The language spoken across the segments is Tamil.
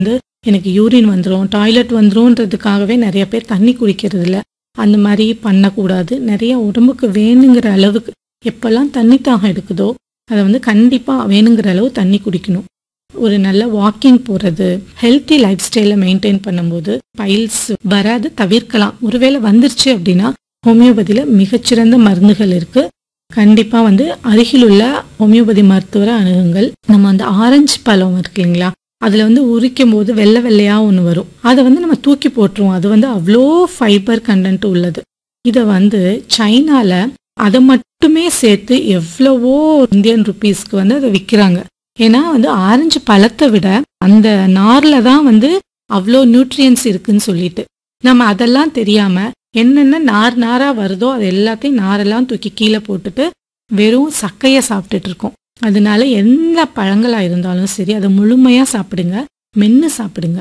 வந்து எனக்கு யூரின் வந்துடும், டாய்லெட் வந்துரும்ன்றதுக்காகவே நிறைய பேர் தண்ணி குடிக்கிறது இல்லை. அந்த மாதிரி பண்ணக்கூடாது. நிறைய உடம்புக்கு வேணுங்கிற அளவுக்கு எப்பெல்லாம் தண்ணி தாகம் எடுக்குதோ அதை வந்து கண்டிப்பாக வேணுங்கிற அளவு தண்ணி குடிக்கணும். ஒரு நல்ல வாக்கிங் போகிறது, ஹெல்த்தி லைஃப் ஸ்டைலை மெயின்டைன் பண்ணும்போது பைல்ஸ் வராது தவிர்க்கலாம். ஒருவேளை வந்துருச்சு அப்படின்னா ஹோமியோபதியில் மிகச்சிறந்த மருந்துகள் இருக்குது. கண்டிப்பாக வந்து அருகில் உள்ள ஹோமியோபதி மருத்துவரை அணுகுங்கள். நம்ம அந்த ஆரஞ்சு பழம் இருக்கு இல்லைங்களா, அதில் வந்து உரிக்கும் போது வெள்ளை வெள்ளையாக ஒன்று வரும். அதை வந்து நம்ம தூக்கி போட்டுருவோம். அது வந்து அவ்வளோ ஃபைபர் கண்டென்ட் உள்ளது. இதை வந்து சைனால அதை மட்டுமே சேர்த்து எவ்வளவோ இந்தியன் ருபீஸ்க்கு வந்து அதை விற்கிறாங்க. ஏன்னா வந்து ஆரஞ்சு பழத்தை விட அந்த நாரில் தான் வந்து அவ்வளோ நியூட்ரியன்ஸ் இருக்குன்னு சொல்லிட்டு நம்ம அதெல்லாம் தெரியாம என்னென்ன நார் நாரா வருதோ அது எல்லாத்தையும் நாரெல்லாம் தூக்கி கீழே போட்டுட்டு வெறும் சக்கையை சாப்பிட்டுட்டு இருக்கோம். அதனால எந்த பழங்களா இருந்தாலும் சரி அதை முழுமையா சாப்பிடுங்க, மென்னு சாப்பிடுங்க.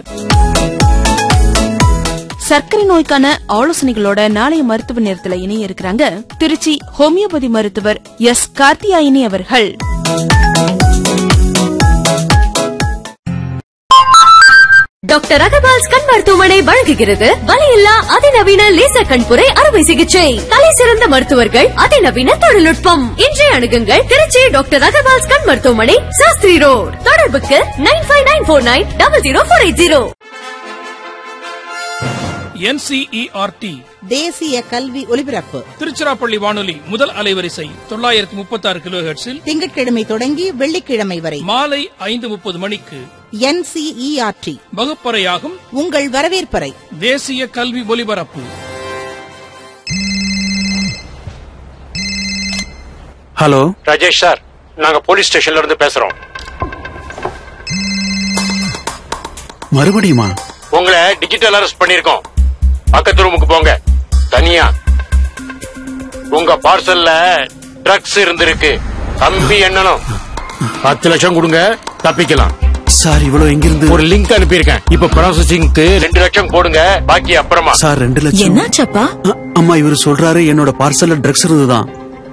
சர்க்கரை நோய்க்கான ஆலோசனைகளோட நாளைய மருத்துவ நேரத்துல இணைய இருக்கிறாங்க திருச்சி ஹோமியோபதி மருத்துவர் எஸ் கார்த்தியாயினி அவர்கள். டாக்டர் அகர்வால்ஸ் கண் மருத்துவமனை வழங்குகிறது வலியில்லா அதிநவீன லேசர் கண்புரை அறுவை சிகிச்சை. தலை சிறந்த மருத்துவர்கள், அதிநவீன தொழில்நுட்பம். இன்றைய அணுகுங்கள் திருச்சி டாக்டர் அகர்வால்ஸ் கண் மருத்துவமனை, சாஸ்திரி ரோட். தொடர்புக்கு 9594900480. NCERT தேசிய கல்வி ஒலிபரப்பு திருச்சிராப்பள்ளி வானொலி முதல் அலைவரிசை 936 கிலோஹெர்ட்ஸில் திங்கட்கிழமை தொடங்கி வெள்ளிக்கிழமை வரை மாலை 5:30 மணிக்கு NCERT வகுப்பறையாகும் உங்கள் வரவேற்பறை. தேசிய கல்வி ஒலிபரப்பு. ஹலோ ராஜேஷ் சார், நாங்க போலீஸ் ஸ்டேஷன்ல இருந்து பேசுறோம். மறுபடியுமா? உங்களை டிஜிட்டல் அரெஸ்ட் பண்ணிருக்கோம். பக்கத்து ரூமுக்கு போங்க, தனியா. உங்க பார்சல்ல ட்ரக்ஸ் இருந்திருக்கு. தம்பி எண்ணணும். 10 லட்சம் கொடுங்க, தப்பிக்கலாம். சார் இவ்வளவு எங்கிருந்து? ஒரு லிங்க் அனுப்பியிருக்கேன். இப்ப ப்ராசஸிங்க்கு 2 லட்சம் போடுங்க, பாக்கி அப்புறமா. சார் 2 லட்சம் என்னாச்சப்பா? அம்மா இவரு சொல்றாரு என்னோட பார்சல்ல ட்ரக்ஸ் இருந்துதான்.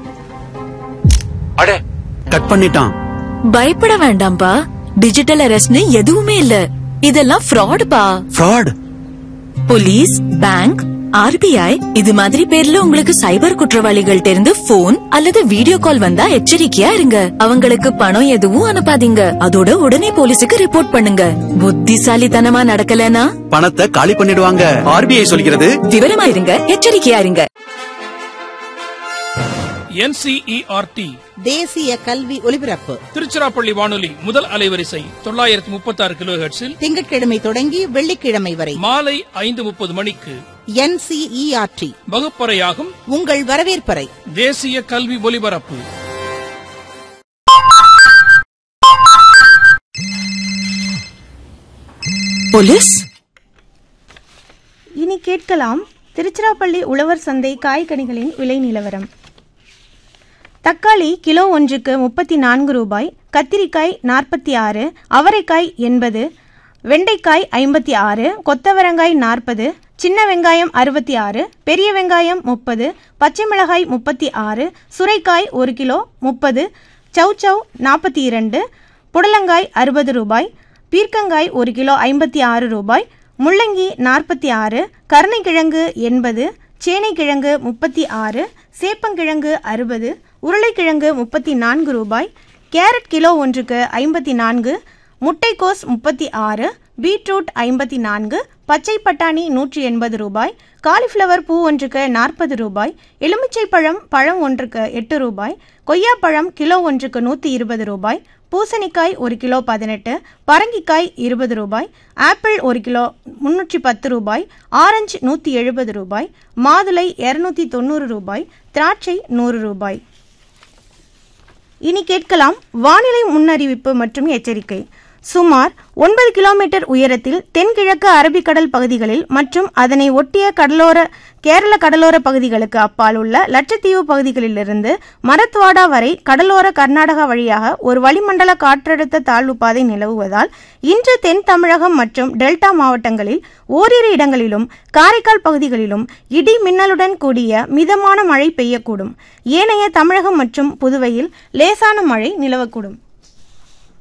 அடே, கட் பண்ணிட்டான். பயப்பட வேண்டாம்பா, டிஜிட்டல் அரெஸ்ட்னு எதுவுமே இல்ல. இதெல்லாம் ஃப்ராட் பா. ஃப்ராட்? போலீஸ், பேங்க், RBI இது மாதிரி பேர்ல உங்களுக்கு சைபர் குற்றவாளிகள்ட்ட இருந்து போன் அல்லது வீடியோ கால் வந்தா எச்சரிக்கையா இருங்க. அவங்களுக்கு பணம் எதுவும் அனுப்பாதீங்க. அதோட உடனே போலீஸுக்கு ரிப்போர்ட் பண்ணுங்க. புத்திசாலித்தனமா நடக்கலனா பணத்தை காலி பண்ணிடுவாங்க. RBI சொல்கிறது. விவரமா இருங்க, எச்சரிக்கையா இருங்க. NCERT தேசிய கல்வி ஒலிபரப்பு திருச்சிராப்பள்ளி வானொலி முதல் அலைவரிசை 936 கிலோஹெர்ட்ஸில் திங்கட்கிழமை தொடங்கி வெள்ளிக்கிழமை வரை மாலை 5:30 மணிக்கு NCERT வகுப்பறையாகும் உங்கள் வரவேற்பறை. தேசிய கல்வி ஒலிபரப்பு. போலீஸ். இனி கேட்கலாம் திருச்சிராப்பள்ளி உழவர் சந்தை காய்கனிகளின் விலை நிலவரம். தக்காளி கிலோ ஒன்றுக்கு 34 ரூபாய், கத்திரிக்காய் 46, அவரைக்காய் 80, வெண்டைக்காய் 56, கொத்தவரங்காய் 40, சின்ன வெங்காயம் 66, பெரிய வெங்காயம் 30, பச்சை மிளகாய் 36, சுரைக்காய் 1 கிலோ 30, சௌச்சௌ 42, புடலங்காய் 60 ரூபாய், பீர்க்கங்காய் 1 கிலோ 56 ரூபாய், முள்ளங்கி 46, கருணைக்கிழங்கு 80, சேனைக்கிழங்கு 36, சேப்பங்கிழங்கு 60, உருளைக்கிழங்கு 34 ரூபாய், கேரட் கிலோ ஒன்றுக்கு 54, முட்டைக்கோஸ் 36, பீட்ரூட் 54, பச்சை பட்டாணி 180 ரூபாய், காலிஃப்ளவர் பூ ஒன்றுக்கு 40 ரூபாய், எலுமிச்சை பழம் ஒன்றுக்கு 8 ரூபாய், கொய்யாப்பழம் கிலோ ஒன்றுக்கு 120 ரூபாய், பூசணிக்காய் 1 கிலோ 18, பரங்கிக்காய் 20 ரூபாய், ஆப்பிள் 1 கிலோ 310 ரூபாய், ஆரஞ்சு 170 ரூபாய், மாதுளை 290 ரூபாய், திராட்சை 100 ரூபாய். இனி கேட்கலாம் வானிலை முன்னறிவிப்பு மற்றும் எச்சரிக்கை. சுமார் 9 கிலோமீட்டர் உயரத்தில் தென்கிழக்கு அரபிக்கடல் பகுதிகளில் மற்றும் அதனை ஒட்டிய கேரள கடலோர பகுதிகளுக்கு அப்பால் உள்ள லட்சத்தீவு பகுதிகளிலிருந்து மரத்வாடா வரை கடலோர கர்நாடகா வழியாக ஒரு வளிமண்டல காற்றழுத்த தாழ்வு பாதை நிலவுவதால் இன்று தென் தமிழகம் மற்றும் டெல்டா மாவட்டங்களில் ஓரிரு இடங்களிலும் காரைக்கால் பகுதிகளிலும் இடி மின்னலுடன் கூடிய மிதமான மழை பெய்யக்கூடும். ஏனைய தமிழகம் மற்றும் புதுவையில் லேசான மழை நிலவக்கூடும்.